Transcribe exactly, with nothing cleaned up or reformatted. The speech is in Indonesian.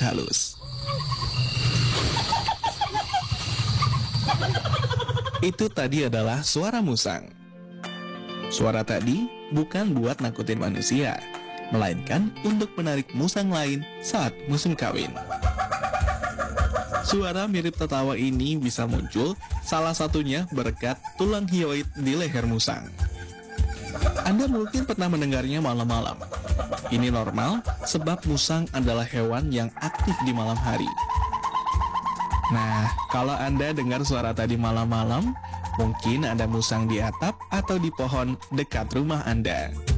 halus. Itu tadi adalah suara musang. Suara tadi bukan buat nakutin manusia, melainkan untuk menarik musang lain saat musim kawin. Suara mirip tertawa ini bisa muncul salah satunya berkat tulang hioid di leher musang. Anda mungkin pernah mendengarnya malam-malam. Ini normal sebab musang adalah hewan yang aktif di malam hari. Nah, kalau Anda dengar suara tadi malam-malam, mungkin ada musang di atap atau di pohon dekat rumah Anda.